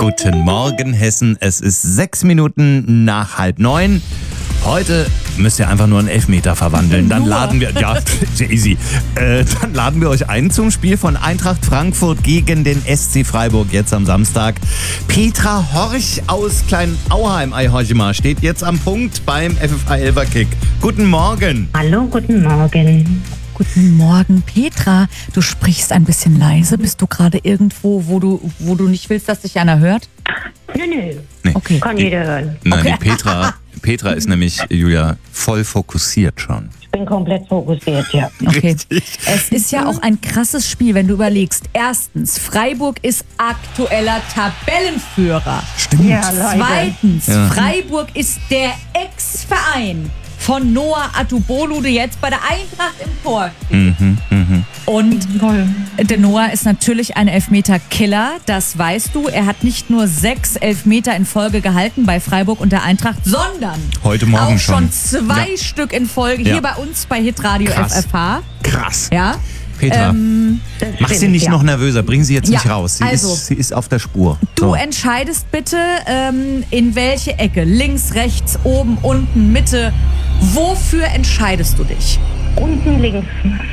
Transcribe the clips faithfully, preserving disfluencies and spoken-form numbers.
Guten Morgen, Hessen. Es ist sechs Minuten nach halb neun. Heute müsst ihr einfach nur einen Elfmeter verwandeln. Dann laden wir, ja, easy. Äh, dann laden wir euch ein zum Spiel von Eintracht Frankfurt gegen den S C Freiburg jetzt am Samstag. Petra Horch aus Klein-Auheim, ei Horchima, steht jetzt am Punkt beim F F A Elfer Kick. Guten Morgen. Hallo, guten Morgen. Guten Morgen, Petra. Du sprichst ein bisschen leise. Bist du gerade irgendwo, wo du, wo du nicht willst, dass dich einer hört? Nö, nö. Nee. Okay. Kann jeder hören. Nein, Okay. die Petra, Petra ist nämlich, Julia, voll fokussiert schon. Ich bin komplett fokussiert, ja. Okay. Richtig. Es ist ja auch ein krasses Spiel, wenn du überlegst. Erstens, Freiburg ist aktueller Tabellenführer. Stimmt. Ja, Leute. Zweitens, Ja. Freiburg ist der Ex-Verein von Noah Atubolu, der jetzt bei der Eintracht im Tor steht. Mhm, mhm. Und der Noah ist natürlich ein Elfmeter-Killer, das weißt du. Er hat nicht nur sechs Elfmeter in Folge gehalten bei Freiburg und der Eintracht, sondern Heute Morgen auch schon schon. zwei Ja. Stück in Folge Ja. hier bei uns bei Hitradio Krass. F F H. Krass. Ja. Petra, Ähm, Das mach sie stimmt, nicht ja. noch nervöser. Bring sie jetzt nicht Ja, raus. Sie, also, ist, sie ist auf der Spur. Du So. entscheidest bitte, ähm, in welche Ecke. Links, rechts, oben, unten, Mitte. Wofür entscheidest du dich? Unten links.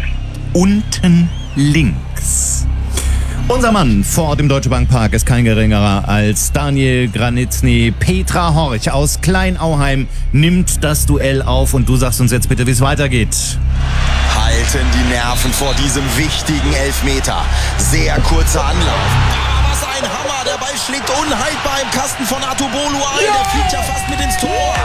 Unten links. Unser Mann vor dem Deutsche Bank Park ist kein geringerer als Daniel Granitzny. Petra Horch aus Klein-Auheim nimmt das Duell auf und du sagst uns jetzt bitte, wie es weitergeht. Halten die Nerven vor diesem wichtigen Elfmeter. Sehr kurzer Anlauf. Ah, was ein Hammer. Der Ball schlägt unhaltbar im Kasten von Atubolu ein. Der fliegt ja fast mit ins Tor.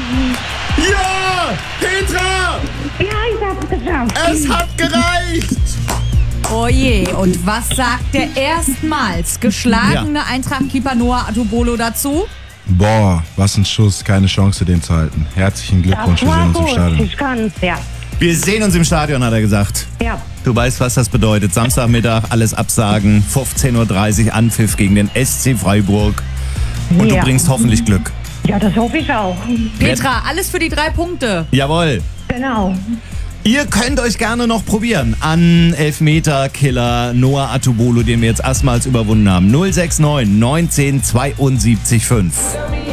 Ja, Petra, Ja, ich hab's geschafft. es hat gereicht. Oh je, und was sagt der erstmals geschlagene Eintracht-Keeper Noah Atubolo dazu? Boah, was ein Schuss, keine Chance, den zu halten. Herzlichen Glückwunsch, Das wir sehen war uns im gut. Stadion. Ich kann's, ja. Wir sehen uns im Stadion, hat er gesagt. Ja. Du weißt, was das bedeutet. Samstagmittag, alles absagen, fünfzehn Uhr dreißig Anpfiff gegen den S C Freiburg. Und du Ja. bringst hoffentlich Glück. Ja, das hoffe ich auch. Petra, alles für die drei Punkte. Jawohl. Genau. Ihr könnt euch gerne noch probieren an Elfmeter-Killer Noah Atubolo, den wir jetzt erstmals überwunden haben. null sechs neun neunzehn zweiundsiebzig fünf.